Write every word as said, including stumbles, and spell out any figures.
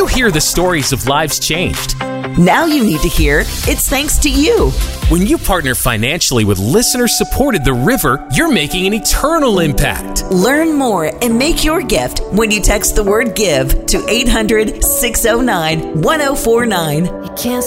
hear the stories of lives changed. Now you need to hear it's thanks to you. When you partner financially with listener-supported The River, you're making an eternal impact. Learn more and make your gift when you text the word GIVE to eight hundred, six oh nine, one oh four nine. You can't